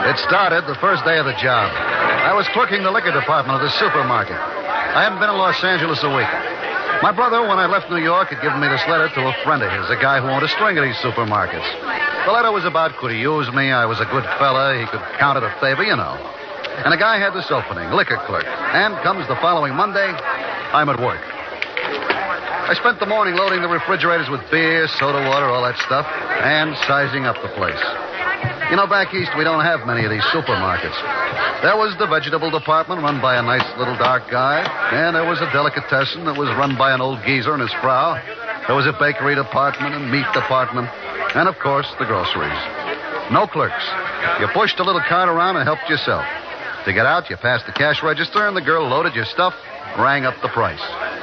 It started the first day of the job. I was clerking the liquor department of the supermarket. I hadn't been in Los Angeles a week. My brother, when I left New York, had given me this letter to a friend of his, a guy who owned a string of these supermarkets. The letter was about could he use me, I was a good fella, he could count it a favor, you know. And the guy had this opening, liquor clerk. And comes the following Monday, I'm at work. I spent the morning loading the refrigerators with beer, soda water, all that stuff, and sizing up the place. You know, back east, we don't have many of these supermarkets. There was the vegetable department run by a nice little dark guy, and there was a delicatessen that was run by an old geezer and his frau. There was a bakery department and meat department, and, of course, the groceries. No clerks. You pushed a little cart around and helped yourself. To get out, you passed the cash register, and the girl loaded your stuff, rang up the price.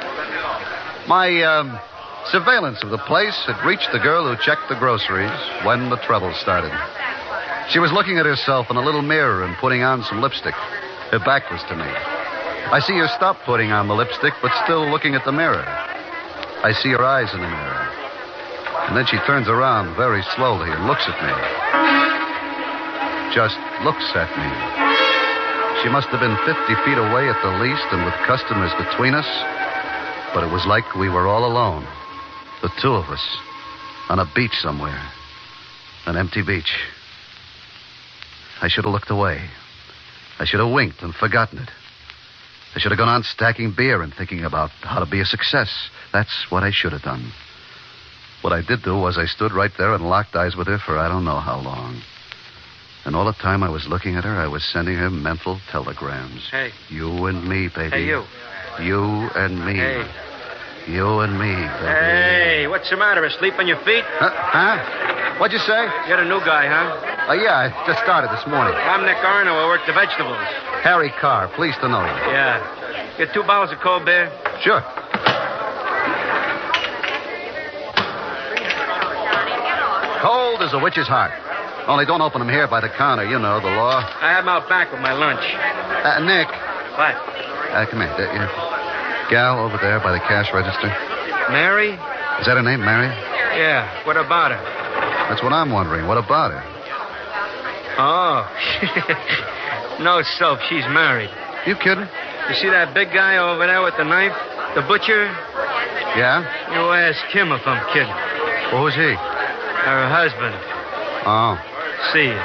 My surveillance of the place had reached the girl who checked the groceries when the trouble started. She was looking at herself in a little mirror and putting on some lipstick. Her back was to me. I see her stop putting on the lipstick, but still looking at the mirror. I see her eyes in the mirror. And then she turns around very slowly and looks at me. Just looks at me. She must have been 50 feet away at the least and with customers between us. But it was like we were all alone. The two of us. On a beach somewhere. An empty beach. I should have looked away. I should have winked and forgotten it. I should have gone on stacking beer and thinking about how to be a success. That's what I should have done. What I did do was I stood right there and locked eyes with her for I don't know how long. And all the time I was looking at her, I was sending her mental telegrams. Hey. You and me, baby. Hey, you. You and me. Hey. You and me, baby. Hey, what's the matter? Asleep on your feet? Huh? What'd you say? You're the new guy, huh? Yeah, I just started this morning. I'm Nick Arno. I work the vegetables. Harry Carr, pleased to know you. Yeah. Get 2 bottles of cold beer? Sure. Cold as a witch's heart. Only don't open them here by the counter. You know the law. I have them out back with my lunch. Nick. What? Come here. Gal over there by the cash register. Mary? Is that her name, Mary? Yeah. What about her? That's what I'm wondering. What about her? Oh. No soap. She's married. You kidding? You see that big guy over there with the knife? The butcher? Yeah? You ask him if I'm kidding. Well, who's he? Her husband. Oh. See you.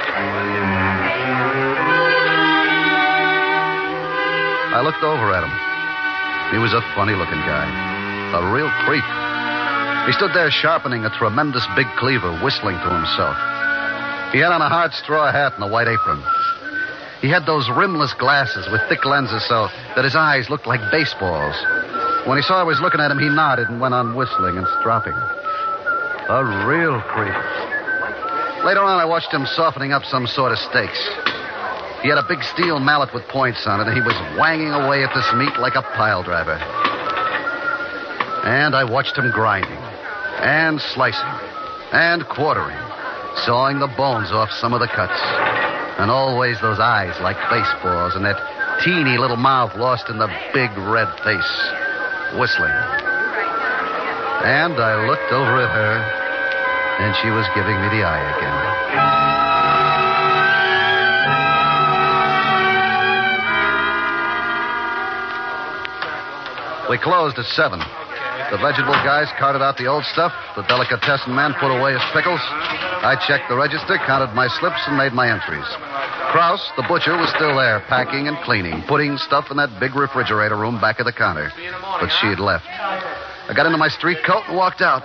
I looked over at him. He was a funny-looking guy. A real creep. He stood there sharpening a tremendous big cleaver, whistling to himself. He had on a hard straw hat and a white apron. He had those rimless glasses with thick lenses so that his eyes looked like baseballs. When he saw I was looking at him, he nodded and went on whistling and stropping. A real creep. Later on, I watched him softening up some sort of steaks. He had a big steel mallet with points on it, and he was whanging away at this meat like a pile driver. And I watched him grinding, and slicing, and quartering, sawing the bones off some of the cuts. And always those eyes like baseballs, and that teeny little mouth lost in the big red face, whistling. And I looked over at her, and she was giving me the eye again. We closed at 7. The vegetable guys carted out the old stuff. The delicatessen man put away his pickles. I checked the register, counted my slips, and made my entries. Krause, the butcher, was still there, packing and cleaning, putting stuff in that big refrigerator room back of the counter. But she had left. I got into my street coat and walked out.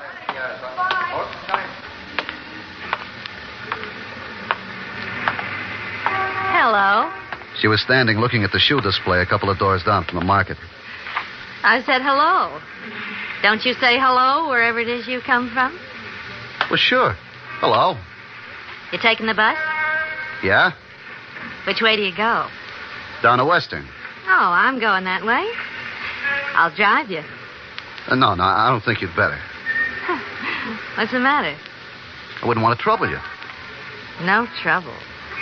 Hello. She was standing looking at the shoe display a couple of doors down from the market. I said hello. Don't you say hello wherever it is you come from? Well, sure. Hello. You taking the bus? Yeah? Which way do you go? Down to Western. Oh, I'm going that way. I'll drive you. No, I don't think you'd better. What's the matter? I wouldn't want to trouble you. No trouble.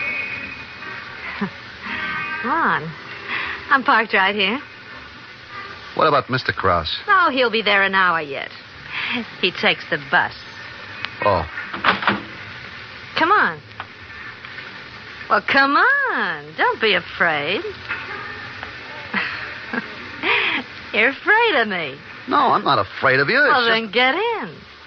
Come on. I'm parked right here. What about Mr. Krause? Oh, he'll be there an hour yet. He takes the bus. Oh. Come on. Well, come on. Don't be afraid. You're afraid of me. No, I'm not afraid of you. Well, It's then get in.